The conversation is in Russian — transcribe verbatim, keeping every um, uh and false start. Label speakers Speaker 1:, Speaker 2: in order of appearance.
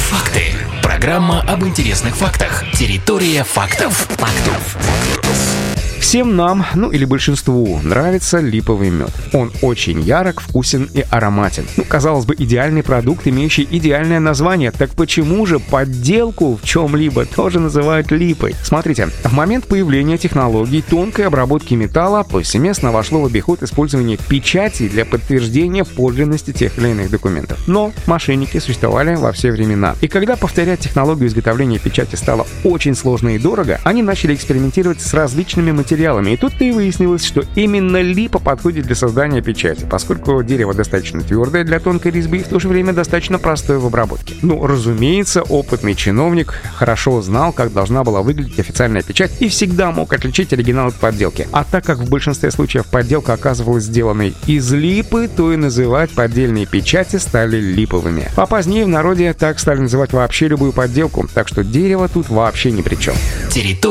Speaker 1: Факты. Программа об интересных фактах. Территория фактов. Фактов.
Speaker 2: Всем нам, ну или большинству, нравится липовый мед. Он очень ярок, вкусен и ароматен. Ну, казалось бы, идеальный продукт, имеющий идеальное название. Так почему же подделку в чем-либо тоже называют липой? Смотрите, в момент появления технологий тонкой обработки металла повсеместно вошло в обиход использование печати для подтверждения подлинности тех или иных документов. Но мошенники существовали во все времена. И когда повторять технологию изготовления печати стало очень сложно и дорого, они начали экспериментировать с различными материалами. И тут-то и выяснилось, что именно липа подходит для создания печати, поскольку дерево достаточно твердое для тонкой резьбы и в то же время достаточно простое в обработке. Ну, разумеется, опытный чиновник хорошо знал, как должна была выглядеть официальная печать и всегда мог отличить оригинал от подделки. А так как в большинстве случаев подделка оказывалась сделанной из липы, то и называть поддельные печати стали липовыми. А позднее в народе так стали называть вообще любую подделку, так что дерево тут вообще ни при чем.
Speaker 1: Территория